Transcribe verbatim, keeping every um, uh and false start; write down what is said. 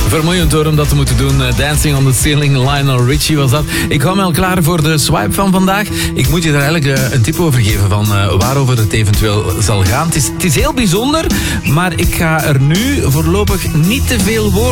Vermoeiend hoor om dat te moeten doen. Dancing on the Ceiling, Lionel Richie was dat. Ik hou me al klaar voor de swipe van vandaag. Ik moet je er eigenlijk een tip over geven van uh, waarover het eventueel zal gaan. Het is, het is heel bijzonder, maar ik ga er nu voorlopig niet te veel woorden